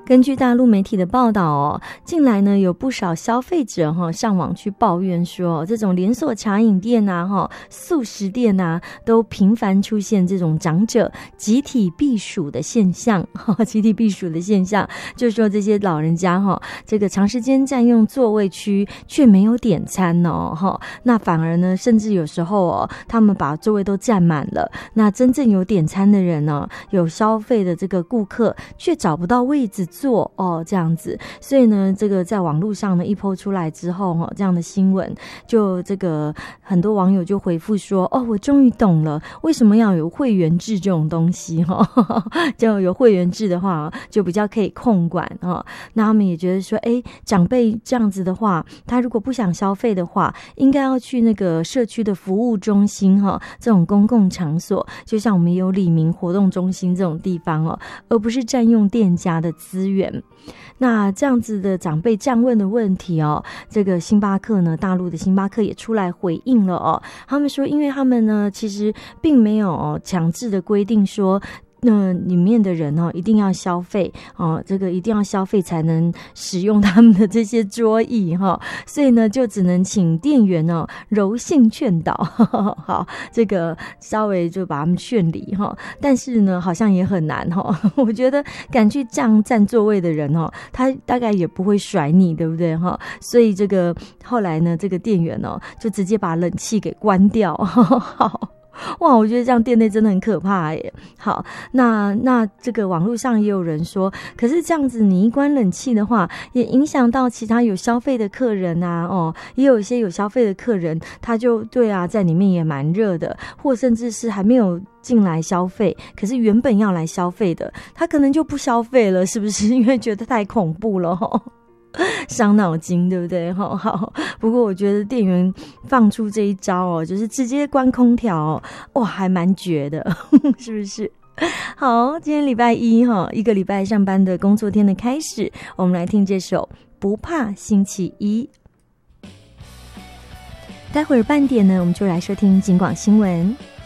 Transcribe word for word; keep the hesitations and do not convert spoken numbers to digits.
根据大陆媒体的报道哦，近来呢有不少消费者哈、哦、上网去抱怨说，这种连锁茶饮店啊、哈、哦、素食店啊，都频繁出现这种长者集体避暑的现象。哦、集体避暑的现象，就是说这些老人家哈、哦，这个长时间占用座位区却没有点餐哦，哈、哦，那反而呢，甚至有时候哦，他们把座位都占满了，那真正有点餐的人呢，有消费的这个顾客却找不到位置做哦，这样子，所以呢，这个在网络上呢一 po 出来之后哈、哦，这样的新闻，就这个很多网友就回复说，哦，我终于懂了，为什么要有会员制这种东西哈、哦，就有会员制的话，就比较可以控管哈、哦。那他们也觉得说，哎，长辈这样子的话，他如果不想消费的话，应该要去那个社区的服务中心哈、哦，这种公共场所，就像我们有里民活动中心这种地方哦，而不是占用店家的资源。那这样子的长辈占问的问题哦，这个星巴克呢，大陆的星巴克也出来回应了哦。他们说，因为他们呢，其实并没有、哦、强制的规定说，那里面的人哦，一定要消费哦，这个一定要消费才能使用他们的这些桌椅哈、哦，所以呢，就只能请店员哦柔性劝导，呵呵好，这个稍微就把他们劝离哈、哦。但是呢，好像也很难哈、哦。我觉得敢去这样占座位的人哦，他大概也不会甩你，对不对哈、哦？所以这个后来呢，这个店员哦，就直接把冷气给关掉，呵呵好。哇，我觉得这样店内真的很可怕耶。好，那那这个网络上也有人说，可是这样子你一关冷气的话，也影响到其他有消费的客人啊，哦，也有一些有消费的客人，他就对啊，在里面也蛮热的，或甚至是还没有进来消费，可是原本要来消费的，他可能就不消费了，是不是？因为觉得太恐怖了齁。伤脑筋，对不对？好好，不过我觉得店员放出这一招哦，就是直接关空调哦，哇，还蛮绝的，是不是？好，今天礼拜一哈，一个礼拜上班的工作天的开始，我们来听这首《不怕星期一》。待会儿半点呢，我们就来收听警广新闻。